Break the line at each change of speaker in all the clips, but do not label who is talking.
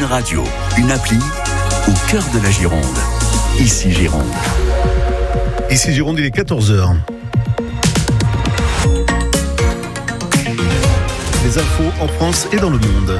radio, une appli au cœur de la Gironde. Ici Gironde.
Ici Gironde, il est 14h. Les infos en France et dans le monde.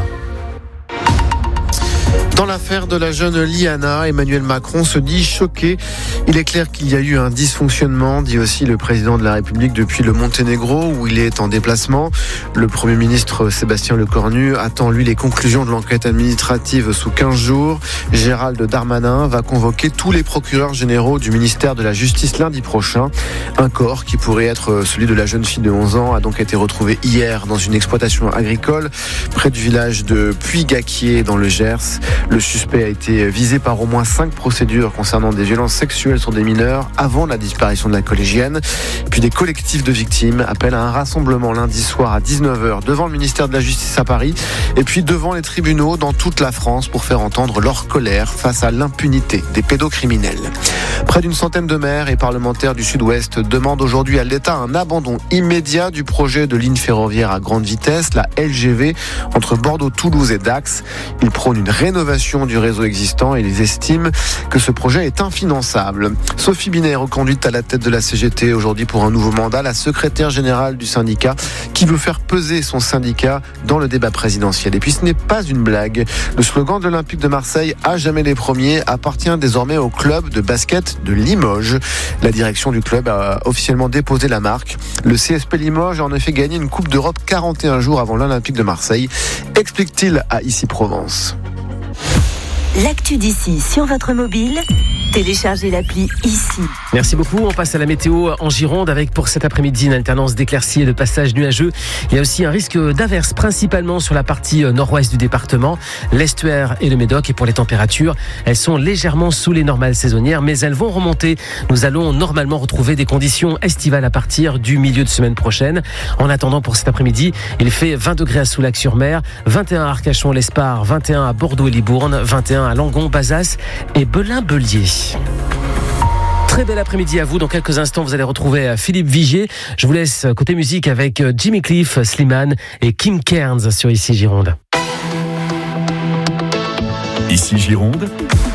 Dans l'affaire de la jeune Liana, Emmanuel Macron se dit choqué. Il est clair qu'il y a eu un dysfonctionnement, dit aussi le président de la République depuis le Monténégro où il est en déplacement. Le Premier ministre Sébastien Lecornu attend lui les conclusions de l'enquête administrative sous 15 jours. Gérald Darmanin va convoquer tous les procureurs généraux du ministère de la Justice lundi prochain. Un corps qui pourrait être celui de la jeune fille de 11 ans a donc été retrouvé hier dans une exploitation agricole près du village de Puy-Gaquier dans le Gers. Le suspect a été visé par au moins 5 procédures concernant des violences sexuelles sur des mineurs avant la disparition de la collégienne. Puis des collectifs de victimes appellent à un rassemblement lundi soir à 19h devant le ministère de la Justice à Paris et puis devant les tribunaux dans toute la France pour faire entendre leur colère face à l'impunité des pédocriminels. Près d'une centaine de maires et parlementaires du Sud-Ouest demandent aujourd'hui à l'État un abandon immédiat du projet de ligne ferroviaire à grande vitesse, la LGV, entre Bordeaux, Toulouse et Dax. Ils prônent une rénovation du réseau existant et ils estiment que ce projet est infinançable. Sophie Binet est reconduite à la tête de la CGT aujourd'hui pour un nouveau mandat, la secrétaire générale du syndicat qui veut faire peser son syndicat dans le débat présidentiel. Et puis ce n'est pas une blague. Le slogan de l'Olympique de Marseille, à jamais les premiers, appartient désormais au club de basket de Limoges. La direction du club a officiellement déposé la marque. Le CSP Limoges a en effet gagné une Coupe d'Europe 41 jours avant l'Olympique de Marseille, explique-t-il à Ici Provence.
L'actu d'ici sur votre mobile, téléchargez l'appli Ici.
Merci beaucoup. On passe à la météo en Gironde avec pour cet après-midi une alternance d'éclaircies et de passages nuageux. Il y a aussi un risque d'averse principalement sur la partie nord-ouest du département, l'estuaire et le Médoc. Et pour les températures, elles sont légèrement sous les normales saisonnières, mais elles vont remonter. Nous allons normalement retrouver des conditions estivales à partir du milieu de semaine prochaine. En attendant, pour cet après-midi, il fait 20 degrés à Soulac-sur-Mer, 21 à Arcachon-l'Espard, 21 à Bordeaux et Libourne, 21 à Langon, Bazas et Belin-Belier. Très bel après-midi à vous. Dans quelques instants, vous allez retrouver Philippe Vigier. Je vous laisse côté musique avec Jimmy Cliff, Slimane et Kim Cairns sur Ici Gironde.
Ici Gironde,